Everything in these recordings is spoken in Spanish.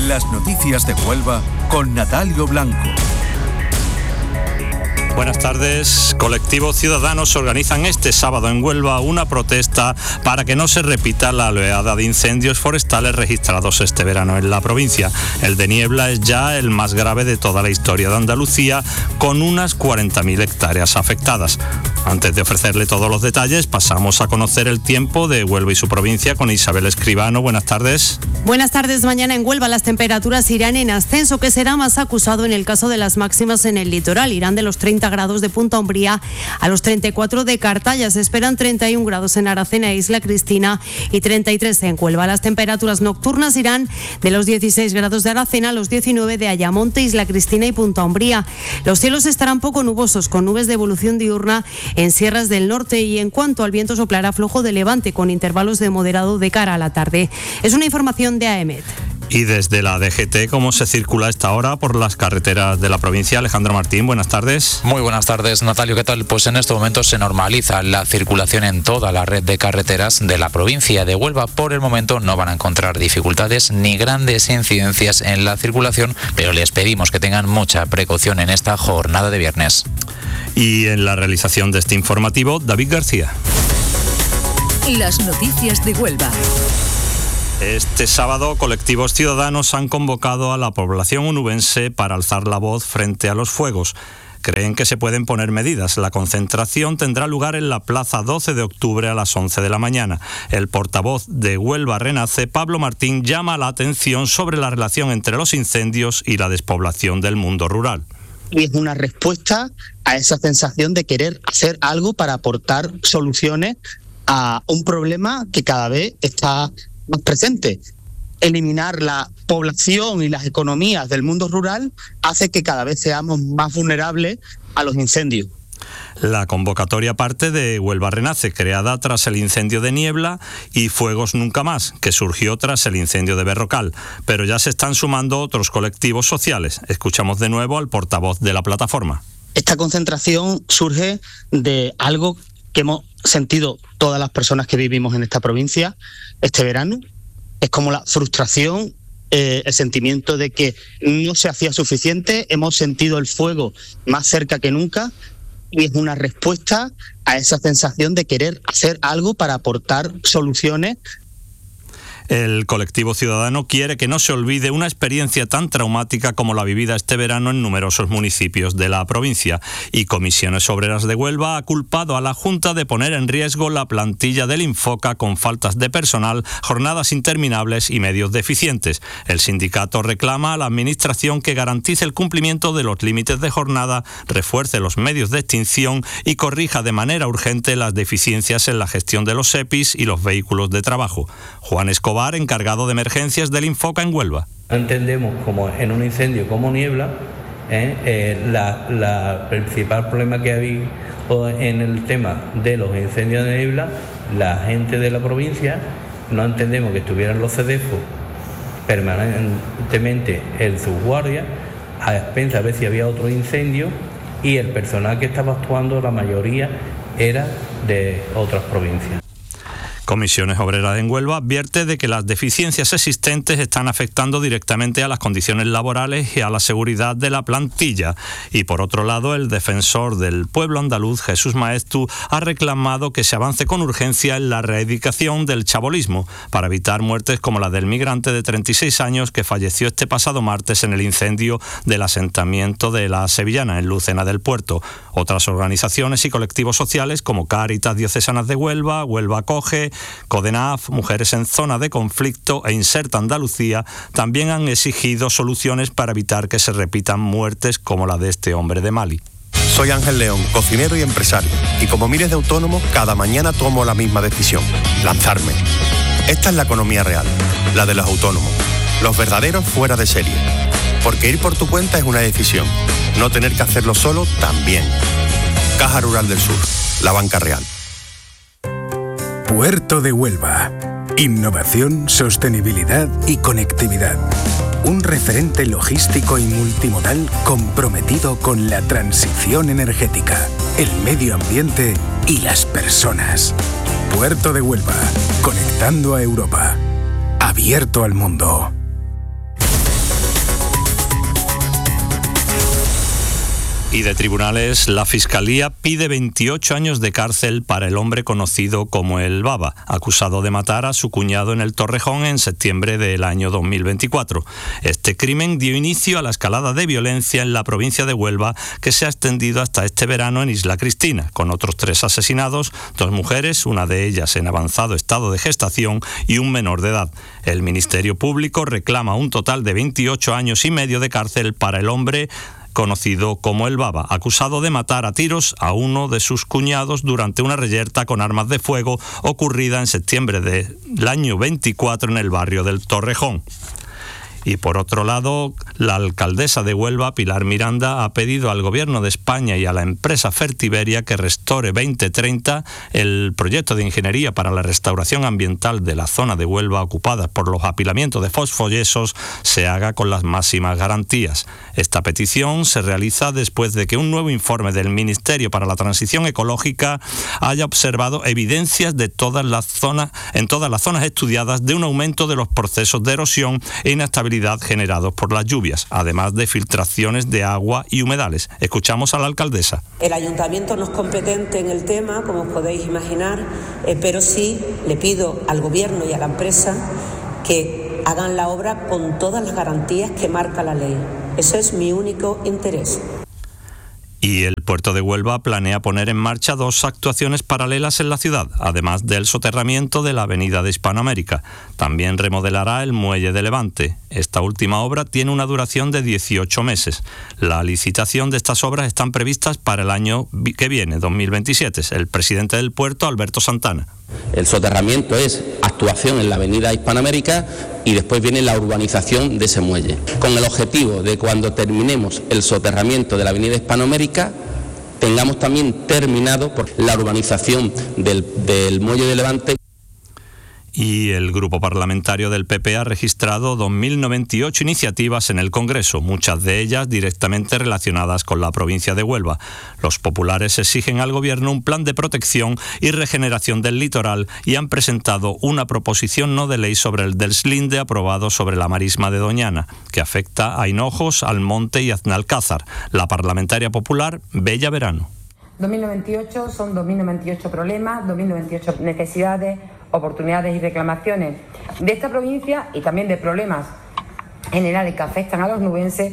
Las noticias de Huelva con Natalio Blanco. Buenas tardes. Colectivos ciudadanos organizan este sábado en Huelva una protesta para que no se repita la oleada de incendios forestales registrados este verano en la provincia. El de Niebla es ya el más grave de toda la historia de Andalucía, con unas 40.000 hectáreas afectadas. Antes de ofrecerle todos los detalles, pasamos a conocer el tiempo de Huelva y su provincia con Isabel Escribano. Buenas tardes. Buenas tardes. Mañana en Huelva las temperaturas irán en ascenso, que será más acusado en el caso de las máximas en el litoral. Irán de los 30 grados de Punta Umbría a los 34 de Cartaya. Se esperan 31 grados en Aracena e Isla Cristina y 33 en Huelva. Las temperaturas nocturnas irán de los 16 grados de Aracena a los 19 de Ayamonte, Isla Cristina y Punta Umbría. Los cielos estarán poco nubosos, con nubes de evolución diurna en sierras del norte, y en cuanto al viento soplará flojo de levante con intervalos de moderado de cara a la tarde. Es una información de AEMET. Y desde la DGT, ¿cómo se circula a esta hora por las carreteras de la provincia? Alejandro Martín, buenas tardes. Muy buenas tardes, Natalio, ¿qué tal? Pues en estos momentos se normaliza la circulación en toda la red de carreteras de la provincia de Huelva. Por el momento no van a encontrar dificultades ni grandes incidencias en la circulación, pero les pedimos que tengan mucha precaución en esta jornada de viernes. Y en la realización de este informativo, David García. Las noticias de Huelva. Este sábado, colectivos ciudadanos han convocado a la población onubense para alzar la voz frente a los fuegos. Creen que se pueden poner medidas. La concentración tendrá lugar en la Plaza 12 de octubre a las 11 de la mañana. El portavoz de Huelva Renace, Pablo Martín, llama la atención sobre la relación entre los incendios y la despoblación del mundo rural. Y es una respuesta a esa sensación de querer hacer algo para aportar soluciones a un problema que cada vez está más presente. Eliminar la población y las economías del mundo rural hace que cada vez seamos más vulnerables a los incendios. La convocatoria parte de Huelva Renace, creada tras el incendio de Niebla, y Fuegos Nunca Más, que surgió tras el incendio de Berrocal. Pero ya se están sumando otros colectivos sociales. Escuchamos de nuevo al portavoz de la plataforma. Esta concentración surge de algo que hemos sentido todas las personas que vivimos en esta provincia este verano. Es como la frustración, el sentimiento de que no se hacía suficiente. Hemos sentido el fuego más cerca que nunca, y es una respuesta a esa sensación de querer hacer algo para aportar soluciones. El colectivo ciudadano quiere que no se olvide una experiencia tan traumática como la vivida este verano en numerosos municipios de la provincia, y Comisiones Obreras de Huelva ha culpado a la Junta de poner en riesgo la plantilla del Infoca con faltas de personal, jornadas interminables y medios deficientes. El sindicato reclama a la Administración que garantice el cumplimiento de los límites de jornada, refuerce los medios de extinción y corrija de manera urgente las deficiencias en la gestión de los EPIs y los vehículos de trabajo. Juan Escobar, encargado de emergencias del Infoca en Huelva. Entendemos como en un incendio como Niebla, la principal problema que ha habido en el tema de los incendios de Niebla, la gente de la provincia no entendemos que estuvieran los CEDEFO permanentemente en sus guardias, a expensas a ver si había otro incendio, y el personal que estaba actuando, la mayoría era de otras provincias. Comisiones Obreras en Huelva advierte de que las deficiencias existentes están afectando directamente a las condiciones laborales y a la seguridad de la plantilla. Y por otro lado, el defensor del pueblo andaluz, Jesús Maestu, ha reclamado que se avance con urgencia en la erradicación del chabolismo para evitar muertes como la del migrante de 36 años que falleció este pasado martes en el incendio del asentamiento de La Sevillana, en Lucena del Puerto. Otras organizaciones y colectivos sociales como Cáritas Diocesanas de Huelva, Huelva Acoge, CODENAF, Mujeres en Zona de Conflicto e Inserta Andalucía también han exigido soluciones para evitar que se repitan muertes como la de este hombre de Mali. Soy Ángel León, cocinero y empresario, y como miles de autónomos, cada mañana tomo la misma decisión: lanzarme. Esta es la economía real, la de los autónomos, los verdaderos fuera de serie. Porque ir por tu cuenta es una decisión, no tener que hacerlo solo también. Caja Rural del Sur, la banca real. Puerto de Huelva. Innovación, sostenibilidad y conectividad. Un referente logístico y multimodal comprometido con la transición energética, el medio ambiente y las personas. Puerto de Huelva, conectando a Europa. Abierto al mundo. Y de tribunales, la Fiscalía pide 28 años de cárcel para el hombre conocido como el Baba, acusado de matar a su cuñado en el Torrejón en septiembre del año 2024. Este crimen dio inicio a la escalada de violencia en la provincia de Huelva, que se ha extendido hasta este verano en Isla Cristina, con otros 3 asesinados, 2 mujeres, una de ellas en avanzado estado de gestación y un menor de edad. El Ministerio Público reclama un total de 28 años y medio de cárcel para el hombre conocido como el Baba, acusado de matar a tiros a uno de sus cuñados durante una reyerta con armas de fuego ocurrida en septiembre del año 24 en el barrio del Torrejón. Y por otro lado, la alcaldesa de Huelva, Pilar Miranda, ha pedido al Gobierno de España y a la empresa Fertiberia que restaure 2030 el proyecto de ingeniería para la restauración ambiental de la zona de Huelva ocupada por los apilamientos de fosfoyesos se haga con las máximas garantías. Esta petición se realiza después de que un nuevo informe del Ministerio para la Transición Ecológica haya observado evidencias en todas las zonas estudiadas de un aumento de los procesos de erosión e inestabilidad generados por las lluvias, además de filtraciones de agua y humedales. Escuchamos a la alcaldesa. El ayuntamiento no es competente en el tema, como os podéis imaginar, pero sí le pido al gobierno y a la empresa que hagan la obra con todas las garantías que marca la ley. Ese es mi único interés. Y el puerto de Huelva planea poner en marcha 2 actuaciones paralelas en la ciudad, además del soterramiento de la avenida de Hispanoamérica. También remodelará el muelle de Levante. Esta última obra tiene una duración de 18 meses. La licitación de estas obras están previstas para el año que viene, 2027. El presidente del puerto, Alberto Santana. El soterramiento es actuación en la avenida Hispanoamérica y después viene la urbanización de ese muelle, con el objetivo de cuando terminemos el soterramiento de la avenida Hispanoamérica tengamos también terminado por la urbanización del muelle de Levante. Y el grupo parlamentario del PP ha registrado 2.098 iniciativas en el Congreso, muchas de ellas directamente relacionadas con la provincia de Huelva. Los populares exigen al Gobierno un plan de protección y regeneración del litoral y han presentado una proposición no de ley sobre el deslinde aprobado sobre la marisma de Doñana, que afecta a Hinojos, Almonte y Aznalcázar. La parlamentaria popular, Bella Verano. 2098 son 2098 problemas, 2098 necesidades, oportunidades y reclamaciones de esta provincia y también de problemas generales que afectan a los nubenses.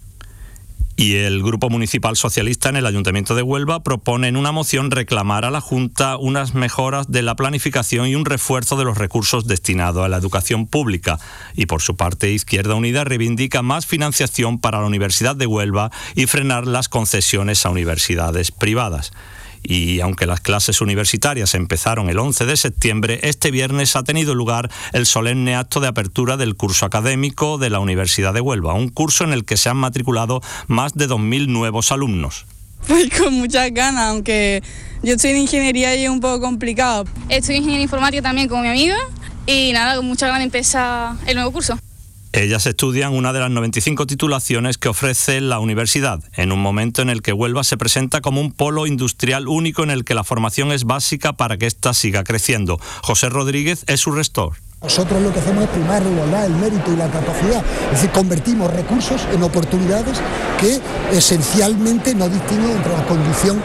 Y el Grupo Municipal Socialista en el Ayuntamiento de Huelva propone en una moción reclamar a la Junta unas mejoras de la planificación y un refuerzo de los recursos destinados a la educación pública. Y por su parte, Izquierda Unida reivindica más financiación para la Universidad de Huelva y frenar las concesiones a universidades privadas. Y aunque las clases universitarias empezaron el 11 de septiembre, este viernes ha tenido lugar el solemne acto de apertura del curso académico de la Universidad de Huelva, un curso en el que se han matriculado más de 2.000 nuevos alumnos. Pues con muchas ganas, aunque yo estoy en ingeniería y es un poco complicado. Estoy en ingeniería informática también con mi amiga y nada, con muchas ganas de empezar el nuevo curso. Ellas estudian una de las 95 titulaciones que ofrece la universidad, en un momento en el que Huelva se presenta como un polo industrial único en el que la formación es básica para que ésta siga creciendo. José Rodríguez es su rector. Nosotros lo que hacemos es primar la igualdad, el mérito y la capacidad. Es decir, convertimos recursos en oportunidades que esencialmente no distinguen entre la condición.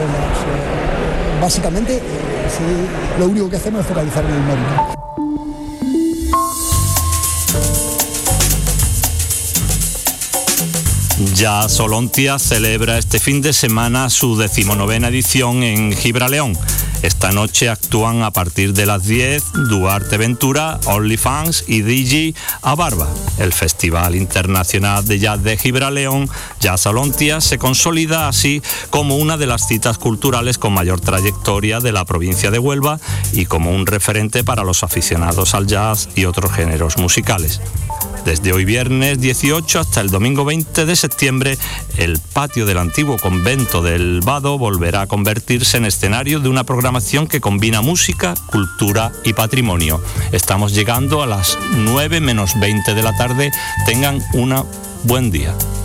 Básicamente, lo único que hacemos es focalizar en el mérito. Jazz Olontia celebra este fin de semana su 19ª edición en Gibraleón. Esta noche actúan a partir de las 10 Duarte Ventura, OnlyFans y DJ Abarba. El Festival Internacional de Jazz de Gibraleón, Jazz Olontia, se consolida así como una de las citas culturales con mayor trayectoria de la provincia de Huelva y como un referente para los aficionados al jazz y otros géneros musicales. Desde hoy viernes 18 hasta el domingo 20 de septiembre, el patio del antiguo convento del Vado volverá a convertirse en escenario de una programación que combina música, cultura y patrimonio. Estamos llegando a las 9 menos 20 de la tarde. Tengan un buen día.